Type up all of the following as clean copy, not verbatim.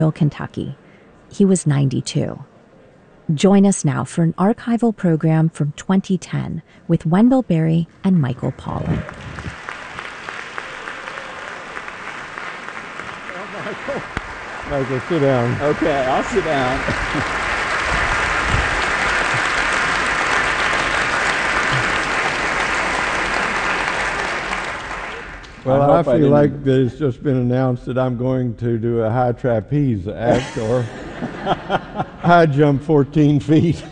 Kentucky. He was 92. Join us now for an archival program from 2010 with Wendell Berry and Michael Pollan. Michael, sit down. Okay, I'll sit down. Well, I feel like it's just been announced that I'm going to do a high trapeze act or high jump 14 feet.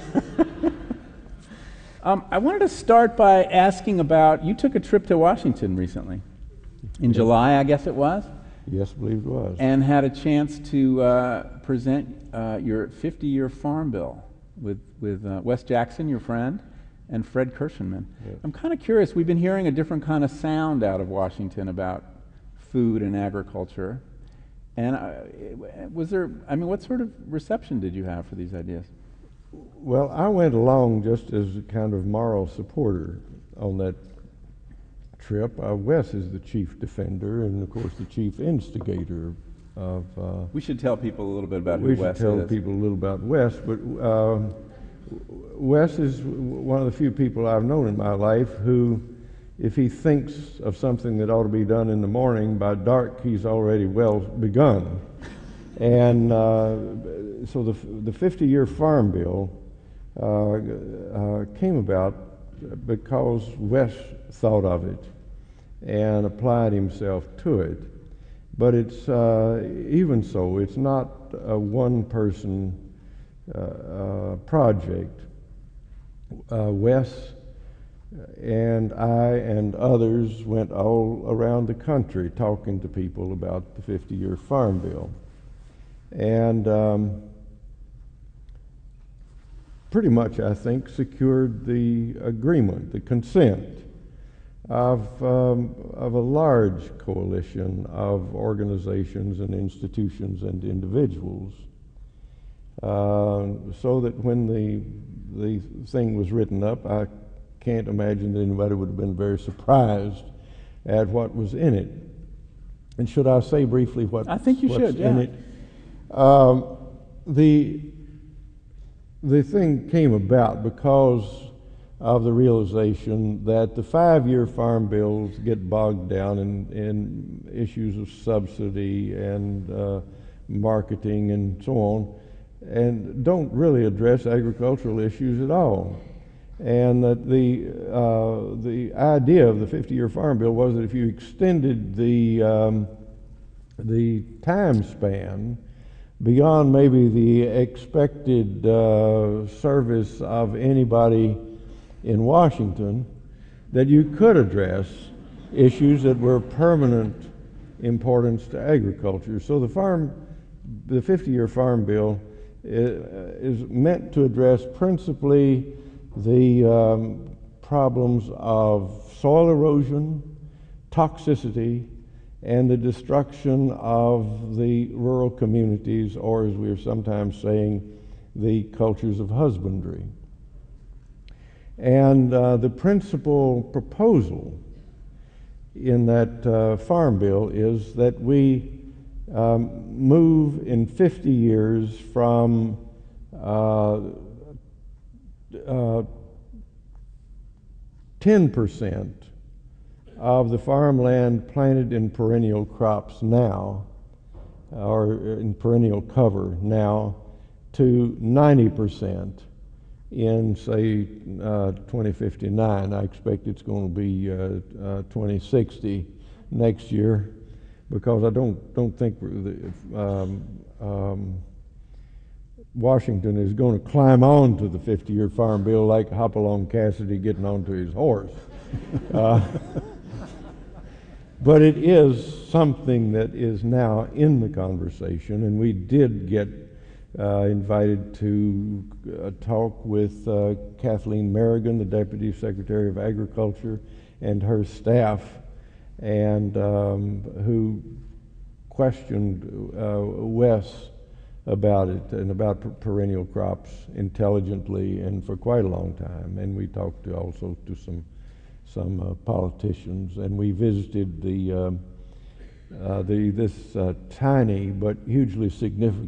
I wanted to start by asking about, you took a trip to Washington recently, in July, I guess it was? Yes, I believe it was. And had a chance to present your 50-year Farm Bill with Wes Jackson, your friend, and Fred Kirschenman. Yes. I'm kind of curious, we've been hearing a different kind of sound out of Washington about food and agriculture. And what sort of reception did you have for these ideas? Well, I went along just as a kind of moral supporter on that trip. Wes is the chief defender and, of course, the chief instigator of... we should tell people a little bit about who Wes is. We should tell people a little about Wes, but Wes is one of the few people I've known in my life who, if he thinks of something that ought to be done in the morning, by dark he's already well begun. And so the 50-year Farm Bill came about because Wes thought of it and applied himself to it. But it's, even so, it's not a one-person project. Wes and I and others went all around the country talking to people about the 50-year Farm Bill. And pretty much, I think, secured the agreement, the consent of a large coalition of organizations and institutions and individuals, so that when the thing was written up, I can't imagine that anybody would have been very surprised at what was in it. And should I say briefly what's in it? The thing came about because of the realization that the 5-year farm bills get bogged down in issues of subsidy and marketing and so on, and don't really address agricultural issues at all. And that the idea of the 50-year Farm Bill was that if you extended the time span beyond maybe the expected service of anybody in Washington, that you could address issues that were of permanent importance to agriculture. So the 50-year Farm Bill is meant to address principally the problems of soil erosion, toxicity, and the destruction of the rural communities, or as we are sometimes saying, the cultures of husbandry. And the principal proposal in that Farm Bill is that we move in 50 years from 10% of the farmland planted in perennial crops now, or in perennial cover now, to 90% in, say, 2059. I expect it's going to be 2060 next year, because I don't think Washington is going to climb on to the 50-year Farm Bill like Hopalong Cassidy getting onto his horse. But it is something that is now in the conversation, and we did get invited to talk with Kathleen Merrigan, the Deputy Secretary of Agriculture, and her staff, and who questioned Wes about it and about perennial crops intelligently and for quite a long time. And we talked also to some politicians, and we visited the this tiny but hugely significant